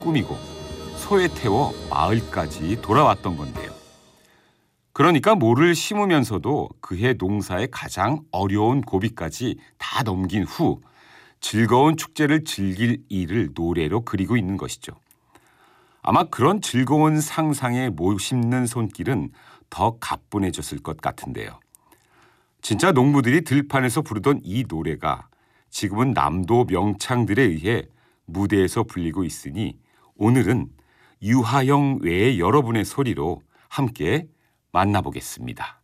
꾸미고 소에 태워 마을까지 돌아왔던 건데요. 그러니까 모를 심으면서도 그해 농사의 가장 어려운 고비까지 다 넘긴 후 즐거운 축제를 즐길 일을 노래로 그리고 있는 것이죠. 아마 그런 즐거운 상상에 못 심는 손길은 더 가뿐해졌을 것 같은데요. 진짜 농부들이 들판에서 부르던 이 노래가 지금은 남도 명창들에 의해 무대에서 불리고 있으니 오늘은 유하영 외의 여러분의 소리로 함께 만나보겠습니다.